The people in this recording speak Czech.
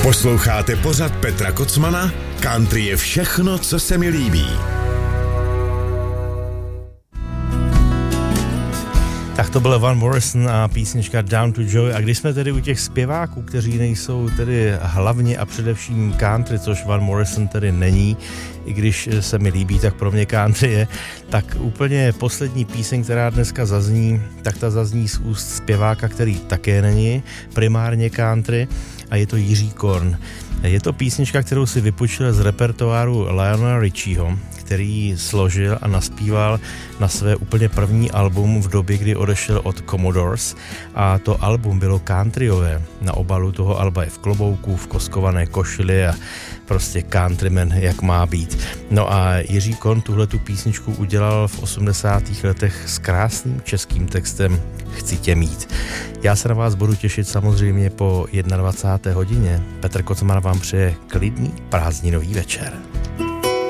Posloucháte pořad Petra Kocmana? Country je všechno, co se mi líbí. Tak to byl Van Morrison a písnička Down to Joy. A když jsme tedy u těch zpěváků, kteří nejsou tedy hlavně a především country, což Van Morrison tedy není, i když se mi líbí, tak pro mě country je, tak úplně poslední píseň, která dneska zazní, tak ta zazní z úst zpěváka, který také není primárně country, a je to Jiří Korn. Je to písnička, kterou si vypůjčil z repertoáru Lionela Richieho, který složil a naspíval na své úplně první album v době, kdy odešel od Commodores, a to album bylo countryové. Na obalu toho alba je v klobouku, v koskované košili a prostě countryman, jak má být. No a Jiří Korn tuhletu písničku udělal v 80. letech s krásným českým textem Chci tě mít. Já se na vás budu těšit samozřejmě po 21. hodině. Petr Kocman vám přeje klidný prázdninový večer.